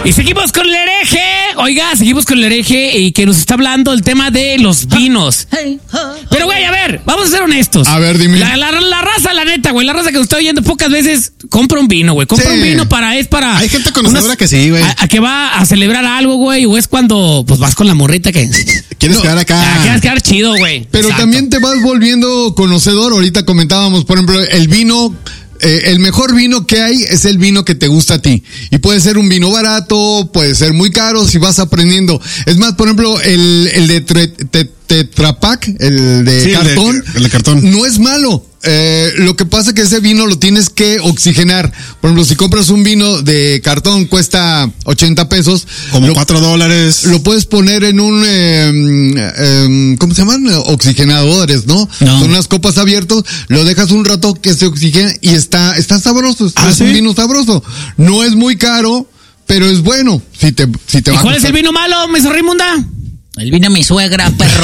Y seguimos con el hereje. Oiga, seguimos con el hereje y que nos está hablando el tema de los vinos. Pero, güey, a ver, vamos a ser honestos. A ver, dime. La raza, la neta, güey, la raza que nos está oyendo pocas veces compra un vino, güey. Compra un vino para... Hay gente conocedora que sí, güey. A que va a celebrar algo, güey, o es cuando pues vas con la morrita que... ¿Quieres quedar acá? Quieres quedar chido, güey. Pero Exacto. También te vas volviendo conocedor. Ahorita comentábamos, por ejemplo, el vino... el mejor vino que hay es el vino que te gusta a ti. Y puede ser un vino barato, puede ser muy caro si vas aprendiendo. Es más, por ejemplo, el de Tetra Pak, el de cartón, el de cartón, no es malo. Lo que pasa es que ese vino lo tienes que oxigenar. Por ejemplo, si compras un vino de cartón, cuesta 80 pesos. Como $4. Lo puedes poner en un, ¿cómo se llaman? Oxigenadores, ¿no? Son unas copas abiertas, lo dejas un rato que se oxigene y está sabroso. Es un vino sabroso. No es muy caro, pero es bueno. Si te ¿Y cuál es el vino malo, Mesa Raimunda? El vino de mi suegra, perro.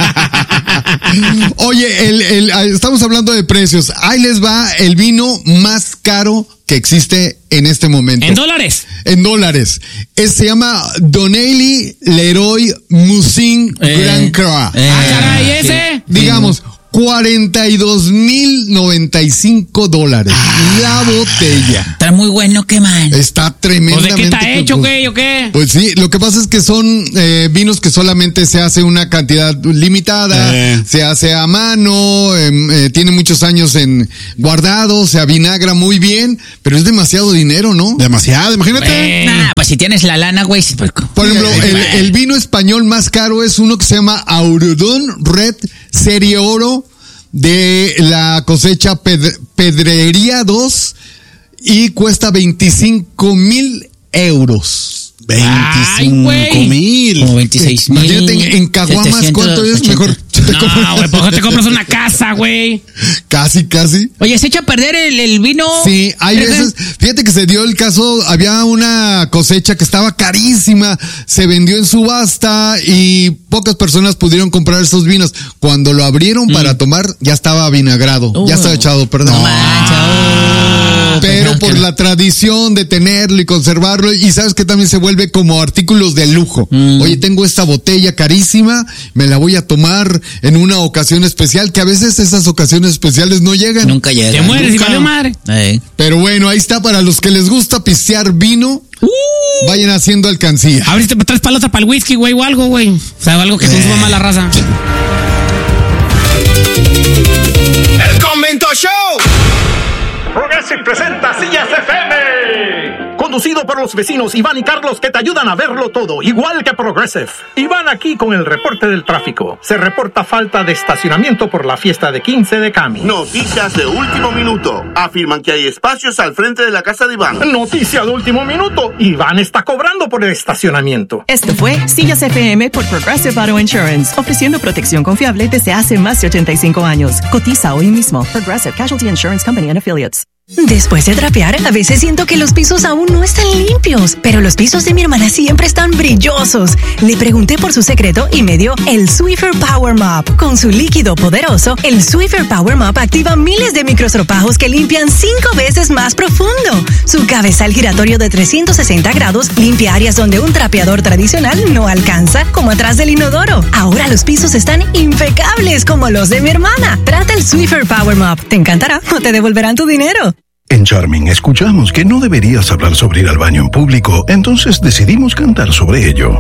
Oye, estamos hablando de precios. Ahí les va el vino más caro que existe en este momento. ¿En dólares? En dólares. Se llama Donnelly Leroy Musin Grand Cru. Caray, ese. Digamos, $42,095. La botella. Está muy bueno, qué mal. Está tremendamente. ¿Pues de qué está hecho, güey, o qué? Pues sí, lo que pasa es que son vinos que solamente se hace una cantidad limitada, se hace a mano, tiene muchos años guardado, se avinagra muy bien, pero es demasiado dinero, ¿no? Demasiado, imagínate. Pues si tienes la lana, güey. Por ejemplo, el vino español más caro es uno que se llama Aurodón Red Serie Oro de la cosecha Pedrería 2 y cuesta 25,000 euros. 25,000. Como 26,000. Imagínate en caguamas cuánto es, mejor. No, güey, ¿por qué te compras una casa, güey? Casi. Oye, ¿se echa a perder el vino? Sí, hay veces, fíjate que se dio el caso, había una cosecha que estaba carísima, se vendió en subasta y pocas personas pudieron comprar esos vinos. Cuando lo abrieron para tomar, ya estaba vinagrado, ya estaba echado a perder. No manches. Pero por la tradición de tenerlo y conservarlo, y sabes que también se vuelve como artículos de lujo. Oye, tengo esta botella carísima, me la voy a tomar en una ocasión especial, que a veces esas ocasiones especiales no llegan. Nunca llegan. Te mueres y valió madre. Pero bueno, ahí está, para los que les gusta pistear vino, vayan haciendo alcancía. A ver si te traes palota para el whisky, güey, o algo, güey. O sea, algo que consuma más la raza. ¡El Convento Show! Progressive presenta Sillas FM. Conducido por los vecinos Iván y Carlos, que te ayudan a verlo todo, igual que Progressive. Iván aquí con el reporte del tráfico. Se reporta falta de estacionamiento por la fiesta de 15 de Cami. Noticias de último minuto. Afirman que hay espacios al frente de la casa de Iván. Noticia de último minuto. Iván está cobrando por el estacionamiento. Esto fue Sillas FM por Progressive Auto Insurance, ofreciendo protección confiable desde hace más de 85 años. Cotiza hoy mismo. Progressive Casualty Insurance Company and Affiliates. Después de trapear, a veces siento que los pisos aún no están limpios, pero los pisos de mi hermana siempre están brillosos. Le pregunté por su secreto y me dio el Swiffer Power Mop. Con su líquido poderoso, el Swiffer Power Mop activa miles de microstropajos que limpian 5 veces más profundo. Su cabezal giratorio de 360 grados limpia áreas donde un trapeador tradicional no alcanza, como atrás del inodoro. Ahora los pisos están impecables como los de mi hermana. Trata el Swiffer Power Mop. Te encantará o te devolverán tu dinero. En Charming escuchamos que no deberías hablar sobre ir al baño en público, entonces decidimos cantar sobre ello.